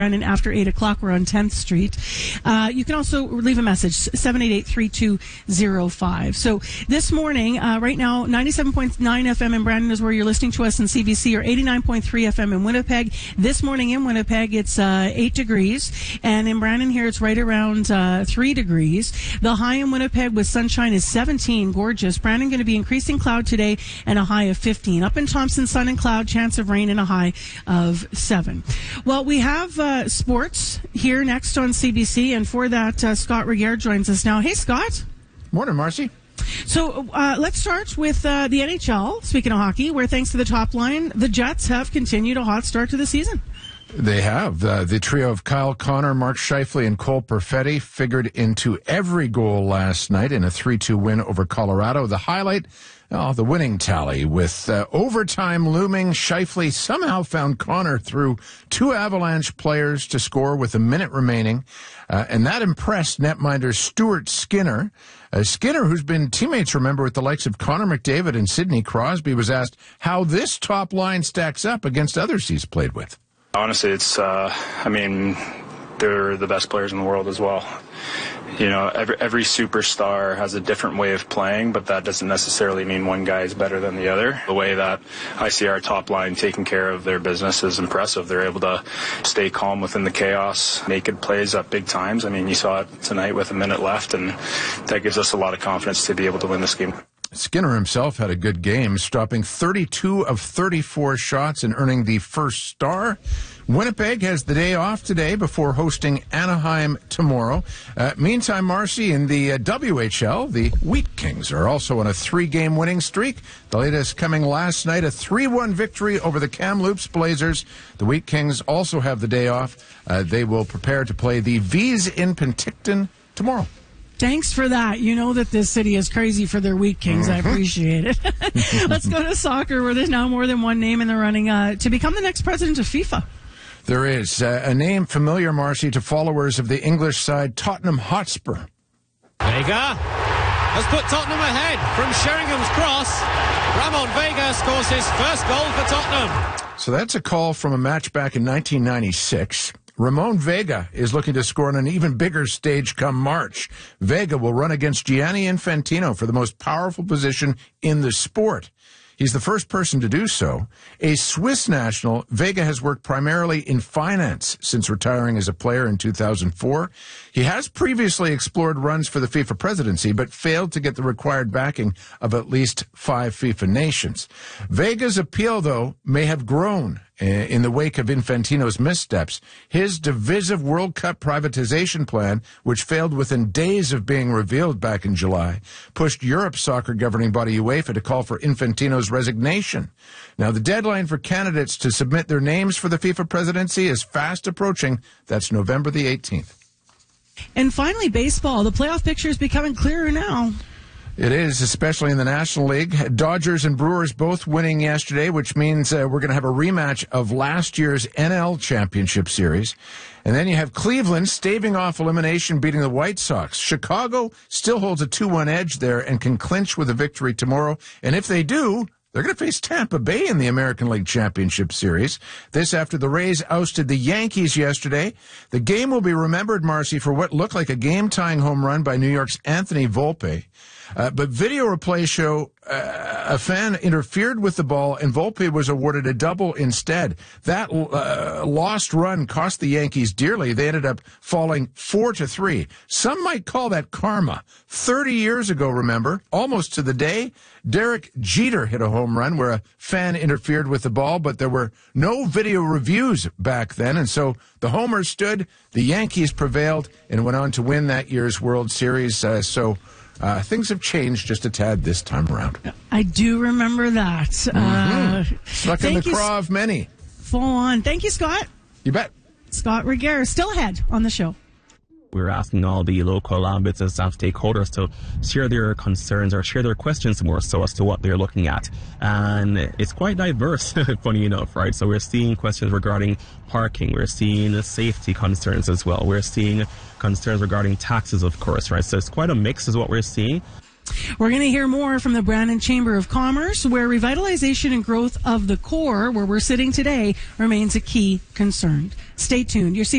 And after 8 o'clock, we're on 10th Street. You can also leave a message, 788-3205. So this morning, right now, 97.9 FM in Brandon is where you're listening to us in CBC, or 89.3 FM in Winnipeg. This morning in Winnipeg, it's 8 degrees. And in Brandon here, it's right around 3 degrees. The high in Winnipeg with sunshine is 17, gorgeous. Brandon going to be increasing cloud today and a high of 15. Up in Thompson, sun and cloud, chance of rain and a high of 7. Well, we have sports here next on CBC, and for that, Scott Regehr joins us now. Hey, Scott. Morning, Marcy. So let's start with the NHL, speaking of hockey, where thanks to the top line, the Jets have continued a hot start to the season. They have. The trio of Kyle Connor, Mark Scheifele, and Cole Perfetti figured into every goal last night in a 3-2 win over Colorado. The highlight, the winning tally. With overtime looming, Scheifele somehow found Connor through 2 Avalanche players to score with a minute remaining. And that impressed netminder Stuart Skinner. Skinner, who's been teammates, remember, with the likes of Connor McDavid and Sidney Crosby, was asked how this top line stacks up against others he's played with. Honestly, it's, they're the best players in the world as well. You know, every superstar has a different way of playing, but that doesn't necessarily mean one guy is better than the other. The way that I see our top line taking care of their business is impressive. They're able to stay calm within the chaos, make good plays at big times. I mean, you saw it tonight with a minute left, and that gives us a lot of confidence to be able to win this game. Skinner himself had a good game, stopping 32 of 34 shots and earning the first star. Winnipeg has the day off today before hosting Anaheim tomorrow. Meantime, Marcy, in the WHL, the Wheat Kings are also on a 3-game winning streak. The latest coming last night, a 3-1 victory over the Kamloops Blazers. The Wheat Kings also have the day off. They will prepare to play the V's in Penticton tomorrow. Thanks for that. You know that this city is crazy for their Wheat Kings. I appreciate it. Let's go to soccer, where there's now more than one name in the running to become the next president of FIFA. There is a name familiar, Marcy, to followers of the English side, Tottenham Hotspur. Vega has put Tottenham ahead from Sheringham's cross. Ramon Vega scores his first goal for Tottenham. So that's a call from a match back in 1996. Ramon Vega is looking to score on an even bigger stage come March. Vega will run against Gianni Infantino for the most powerful position in the sport. He's the first person to do so. A Swiss national, Vega has worked primarily in finance since retiring as a player in 2004. He has previously explored runs for the FIFA presidency, but failed to get the required backing of at least 5 FIFA nations. Vega's appeal, though, may have grown in the wake of Infantino's missteps. His divisive World Cup privatization plan, which failed within days of being revealed back in July, pushed Europe's soccer governing body UEFA to call for Infantino's resignation. Now, the deadline for candidates to submit their names for the FIFA presidency is fast approaching. That's November the 18th. And finally, baseball. The playoff picture is becoming clearer now. It is, especially in the National League. Dodgers and Brewers both winning yesterday, which means we're going to have a rematch of last year's NL Championship Series. And then you have Cleveland staving off elimination, beating the White Sox. Chicago still holds a 2-1 edge there and can clinch with a victory tomorrow. And if they do, they're going to face Tampa Bay in the American League Championship Series. This after the Rays ousted the Yankees yesterday. The game will be remembered, Marcy, for what looked like a game-tying home run by New York's Anthony Volpe. But video replay show a fan interfered with the ball, and Volpe was awarded a double instead. That lost run cost the Yankees dearly. They ended up falling 4-3. Some might call that karma. 30 years ago, remember, almost to the day, Derek Jeter hit a home run where a fan interfered with the ball, but there were no video reviews back then, and so the homers stood, the Yankees prevailed, and went on to win that year's World Series. Things have changed just a tad this time around. I do remember that. Stuck in the craw of many. Full on. Thank you, Scott. You bet. Scott Regehr, still ahead on the show. We're asking all the local business and stakeholders to share their concerns or share their questions more so as to what they're looking at. And it's quite diverse, funny enough, right? So we're seeing questions regarding parking. We're seeing safety concerns as well. We're seeing concerns regarding taxes, of course, right? So it's quite a mix is what we're seeing. We're going to hear more from the Brandon Chamber of Commerce, where revitalization and growth of the core, where we're sitting today, remains a key concern. Stay tuned. You're